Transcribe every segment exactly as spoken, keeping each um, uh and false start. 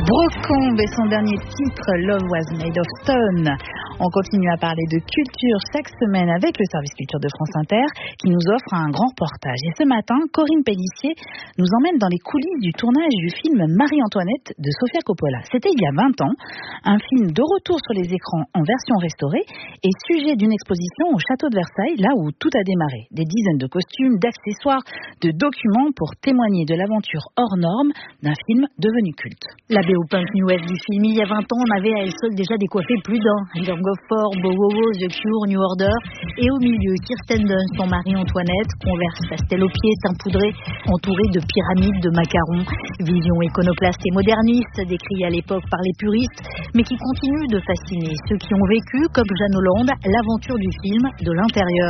Brocombe et son dernier titre, Love Was Made of Stone. On continue à parler de culture chaque semaine avec le service culture de France Inter qui nous offre un grand reportage. Et ce matin, Corinne Pellissier nous emmène dans les coulisses du tournage du film Marie-Antoinette de Sofia Coppola. C'était il y a vingt ans, un film de retour sur les écrans en version restaurée et sujet d'une exposition au château de Versailles, là où tout a démarré. Des dizaines de costumes, d'accessoires, de documents pour témoigner de l'aventure hors norme d'un film devenu culte. La B O Punk New Wave du film, il y a vingt ans, on avait à elle seule déjà décoiffé plus d'un. Dirk Gofford, Bow Wow Wow, The Cure, New Order. Et au milieu, Kirsten Dunst en Marie-Antoinette, Converse pastel aux pieds, teint poudré, entourée de pyramides de macarons. Vision iconoclaste et moderniste, décriée à l'époque par les puristes, mais qui continue de fasciner ceux qui ont vécu, comme Jeanne Hollande, l'aventure du film de l'intérieur.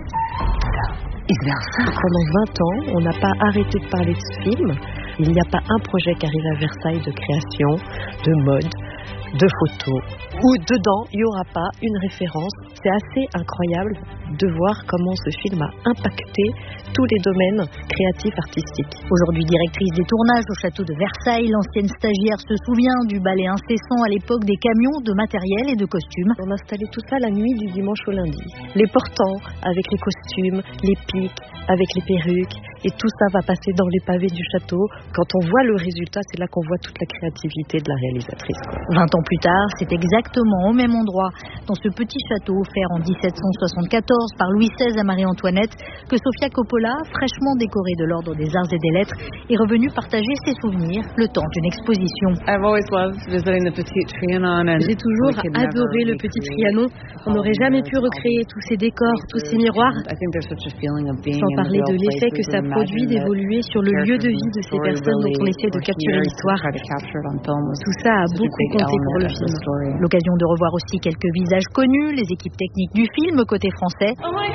Pendant vingt ans, on n'a pas arrêté de parler de ce film. Il n'y a pas un projet qui arrive à Versailles de création, de mode, de photos, où dedans, il n'y aura pas une référence. C'est assez incroyable de voir comment ce film a impacté tous les domaines créatifs, artistiques. Aujourd'hui directrice des tournages au château de Versailles, l'ancienne stagiaire se souvient du balai incessant à l'époque des camions de matériel et de costumes. On installait tout ça la nuit du dimanche au lundi. Les portants avec les costumes, les pics, avec les perruques, et tout ça va passer dans les pavés du château. Quand on voit le résultat, c'est là qu'on voit toute la créativité de la réalisatrice. vingt ans plus tard, c'est exactement au même endroit, dans ce petit château offert en dix-sept cent soixante-quatorze par Louis seize à Marie-Antoinette, que Sofia Coppola, fraîchement décorée de l'ordre des arts et des lettres, est revenue partager ses souvenirs le temps d'une exposition. J'ai toujours adoré le petit Trianon. On n'aurait jamais pu recréer tous ces décors, tous ces miroirs, sans parler de l'effet que ça produit d'évoluer sur le lieu de vie de ces personnes dont on essaie de capturer l'histoire. Tout ça a beaucoup compté pour le film. L'occasion de revoir aussi quelques visages connus, les équipes techniques du film côté français.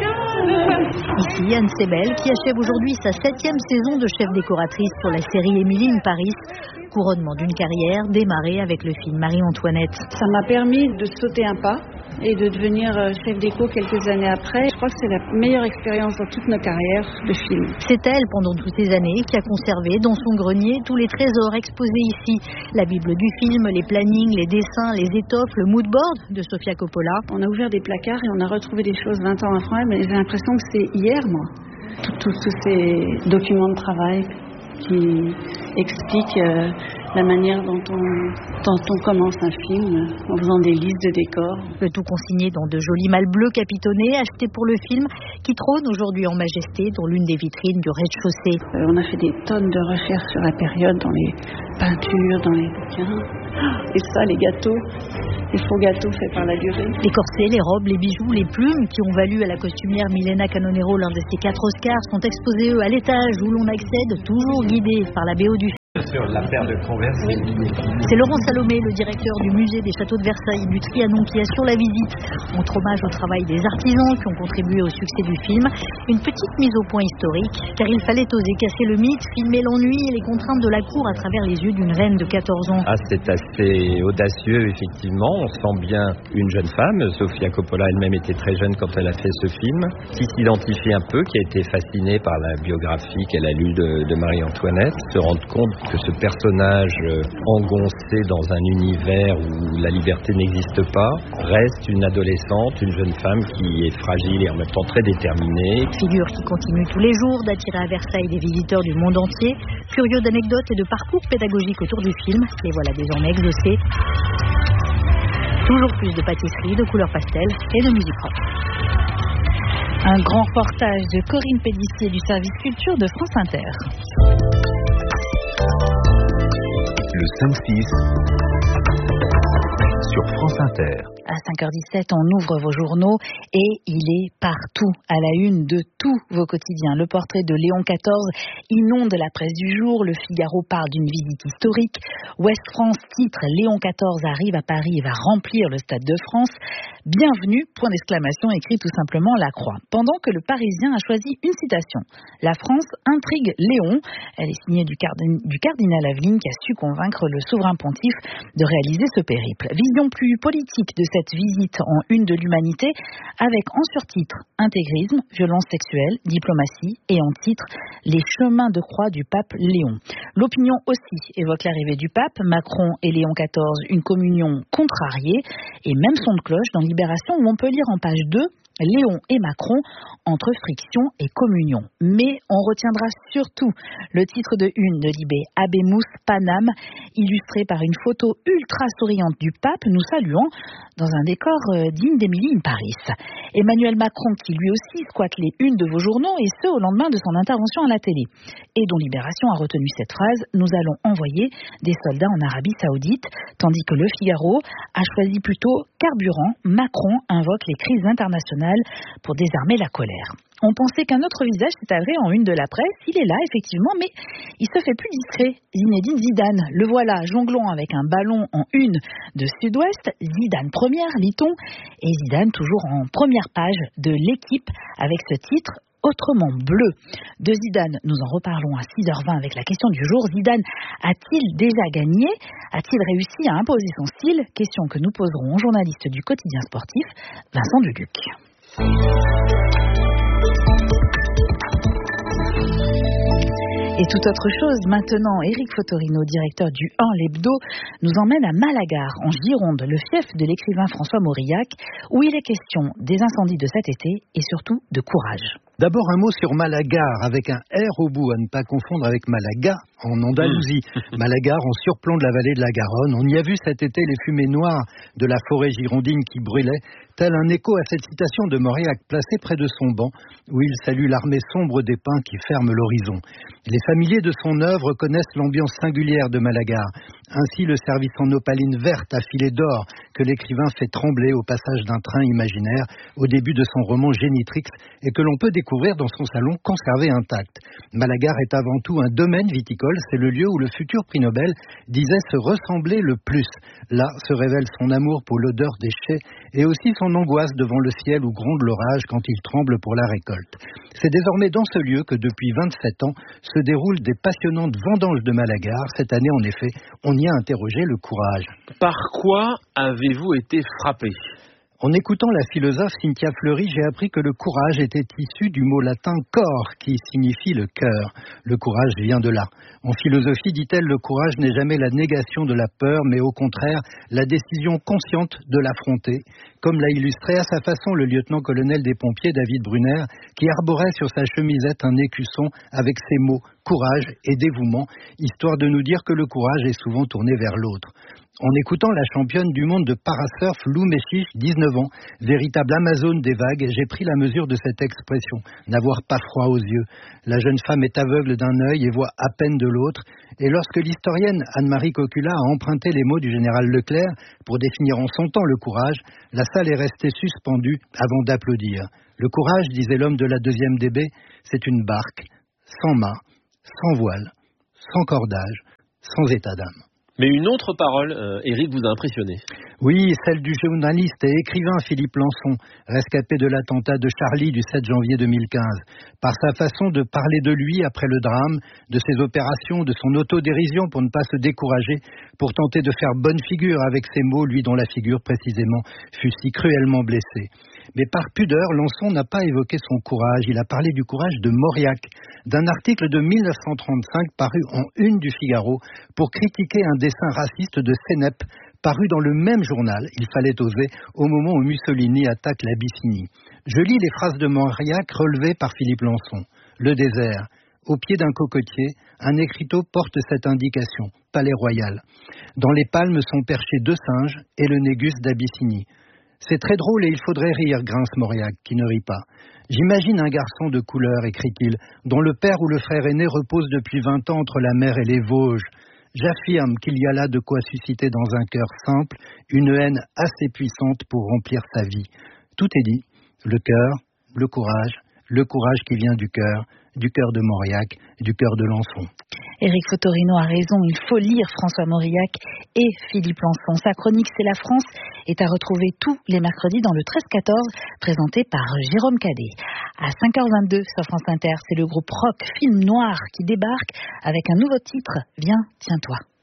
Ici, Anne Sebel, qui achève aujourd'hui sa septième saison de chef décoratrice sur la série Emily in Paris. Couronnement d'une carrière démarrée avec le film Marie-Antoinette. Ça m'a permis de sauter un pas et de devenir chef déco quelques années après. Je crois que c'est la meilleure expérience dans toute ma carrière de film. C'est elle, pendant toutes ces années, qui a conservé dans son grenier tous les trésors exposés ici. La Bible du film, les plannings, les dessins, les étoffes, le mood board de Sofia Coppola. On a ouvert des placards et on a retrouvé des choses vingt ans après, mais j'ai l'impression que c'est hier, moi. Tous ces documents de travail qui expliquent euh, la manière dont on, dont on commence un film en faisant des listes de décors. Le tout consigné dans de jolis malles bleues capitonnés achetés pour le film qui trône aujourd'hui en majesté dans l'une des vitrines du rez-de-chaussée. Euh, on a fait des tonnes de recherches sur la période dans les peintures, dans les bouquins. Et ça, les gâteaux, les faux gâteaux faits par la durée. Les corsets, les robes, les bijoux, les plumes qui ont valu à la costumière Milena Canonero l'un de ses quatre Oscars sont exposés eux à l'étage où l'on accède, toujours guidé par la B O du film. Sur la paire de Converse. C'est Laurent Salomé, le directeur du musée des châteaux de Versailles du Trianon, qui assure la visite. Montre hommage au travail des artisans qui ont contribué au succès du film. Une petite mise au point historique, car il fallait oser casser le mythe, filmer l'ennui et les contraintes de la cour à travers les yeux d'une reine de quatorze ans. Ah, c'est assez audacieux, effectivement. On sent bien une jeune femme. Sofia Coppola elle-même était très jeune quand elle a fait ce film, qui s'identifie un peu, qui a été fascinée par la biographie qu'elle a lue de, de Marie-Antoinette, se rendre compte que ce personnage engoncé dans un univers où la liberté n'existe pas reste une adolescente, une jeune femme qui est fragile et en même temps très déterminée. Figure qui continue tous les jours d'attirer à Versailles des visiteurs du monde entier. Curieux d'anecdotes et de parcours pédagogiques autour du film, les voilà désormais exaucés. Toujours plus de pâtisserie, de couleurs pastel et de musique rock. Un grand reportage de Corinne Pellissier du service culture de France Inter. Le cinq six sur France Inter. À cinq heures dix-sept, on ouvre vos journaux et il est partout, à la une de tous vos quotidiens. Le portrait de Léon quatorze inonde la presse du jour. Le Figaro parle d'une visite historique. Ouest France titre « Léon quatorze arrive à Paris et va remplir le Stade de France ». Bienvenue, point d'exclamation, écrit tout simplement La Croix. Pendant que le Parisien a choisi une citation. La France intrigue Léon. Elle est signée du, cardin- du cardinal Aveline qui a su convaincre le souverain pontife de réaliser ce périple. Vision plus politique de cette cette visite en une de l'Humanité avec en surtitre intégrisme, violence sexuelle, diplomatie et en titre les chemins de croix du pape Léon. L'opinion aussi évoque l'arrivée du pape, Macron et Léon quatorze, une communion contrariée et même son de cloche dans Libération où on peut lire en page deux Léon et Macron entre friction et communion. Mais on retiendra surtout le titre de une de Libé, Habemus Panam, illustré par une photo ultra souriante du pape nous saluant dans un décor digne d'Emily in Paris. Emmanuel Macron qui lui aussi squatte les unes de vos journaux et ce au lendemain de son intervention à la télé. Et dont Libération a retenu cette phrase, nous allons envoyer des soldats en Arabie Saoudite, tandis que Le Figaro a choisi plutôt carburant, Macron invoque les crises internationales pour désarmer la colère. On pensait qu'un autre visage s'étalerait en une de la presse, il est là effectivement, mais il se fait plus discret. Zinedine Zidane, le voilà jonglant avec un ballon en une de Sud-Ouest, Zidane première, lit-on, et Zidane toujours en première page de l'équipe avec ce titre autrement bleu. De Zidane, nous en reparlons à six heures vingt avec la question du jour. Zidane a-t-il déjà gagné? A-t-il réussi à imposer son style? Question que nous poserons au journaliste du quotidien sportif, Vincent Duluc. Et tout autre chose, maintenant, Éric Fotorino, directeur du un l'Hebdo, nous emmène à Malagar, en Gironde, le fief de l'écrivain François Mauriac, où il est question des incendies de cet été et surtout de courage. D'abord un mot sur Malagar, avec un R au bout, à ne pas confondre avec Malaga, en Andalousie. Mmh. Malagar, en surplomb de la vallée de la Garonne. On y a vu cet été les fumées noires de la forêt girondine qui brûlait, tel un écho à cette citation de Mauriac placée près de son banc, où il salue l'armée sombre des pins qui ferme l'horizon. Les familiers de son œuvre connaissent l'ambiance singulière de Malagar. Ainsi, le service en opaline verte à filet d'or que l'écrivain fait trembler au passage d'un train imaginaire au début de son roman Génitrix et que l'on peut découvrir dans son salon conservé intact. Malagar est avant tout un domaine viticole, c'est le lieu où le futur prix Nobel disait se ressembler le plus. Là se révèle son amour pour l'odeur des chais et aussi son angoisse devant le ciel où gronde l'orage quand il tremble pour la récolte. C'est désormais dans ce lieu que depuis vingt-sept ans se déroulent des passionnantes vendanges de Malagar. Cette année en effet, on y a interrogé le courage. Par quoi avez-vous été frappé ? En écoutant la philosophe Cynthia Fleury, j'ai appris que le courage était issu du mot latin cor, qui signifie le cœur. Le courage vient de là. En philosophie, dit-elle, le courage n'est jamais la négation de la peur, mais au contraire, la décision consciente de l'affronter, comme l'a illustré à sa façon le lieutenant-colonel des pompiers David Brunner, qui arborait sur sa chemisette un écusson avec ces mots « courage » et « dévouement », histoire de nous dire que le courage est souvent tourné vers l'autre. En écoutant la championne du monde de parasurf Lou Meshich, dix-neuf ans, véritable amazone des vagues, j'ai pris la mesure de cette expression, n'avoir pas froid aux yeux. La jeune femme est aveugle d'un œil et voit à peine de l'autre. Et lorsque l'historienne Anne-Marie Cocula a emprunté les mots du général Leclerc pour définir en son temps le courage, la salle est restée suspendue avant d'applaudir. Le courage, disait l'homme de la deuxième D B, c'est une barque, sans mât, sans voile, sans cordage, sans état d'âme. Mais une autre parole, euh, Éric, vous a impressionné. Oui, celle du journaliste et écrivain Philippe Lançon, rescapé de l'attentat de Charlie du sept janvier deux mille quinze. Par sa façon de parler de lui après le drame, de ses opérations, de son autodérision pour ne pas se décourager, pour tenter de faire bonne figure avec ces mots, lui dont la figure précisément fut si cruellement blessée. Mais par pudeur, Lançon n'a pas évoqué son courage, il a parlé du courage de Mauriac, d'un article de mille neuf cent trente-cinq paru en une du Figaro pour critiquer un dessin raciste de Sénep, paru dans le même journal, il fallait oser, au moment où Mussolini attaque l'Abyssinie. Je lis les phrases de Mauriac relevées par Philippe Lançon. Le désert. Au pied d'un cocotier, un écriteau porte cette indication, Palais Royal. Dans les palmes sont perchés deux singes et le négus d'Abyssinie. C'est très drôle et il faudrait rire, grince Mauriac, qui ne rit pas. J'imagine un garçon de couleur, écrit-il, dont le père ou le frère aîné repose depuis vingt ans entre la mer et les Vosges. J'affirme qu'il y a là de quoi susciter dans un cœur simple une haine assez puissante pour remplir sa vie. Tout est dit. Le cœur, le courage, le courage qui vient du cœur, du cœur de Mauriac, du cœur de Lançon. Éric Fotorino a raison, il faut lire François Mauriac et Philippe Lançon. Sa chronique C'est la France est à retrouver tous les mercredis dans le treize quatorze, présenté par Jérôme Cadet. À cinq heures vingt-deux sur France Inter, c'est le groupe rock Film Noir qui débarque avec un nouveau titre, Viens, tiens-toi.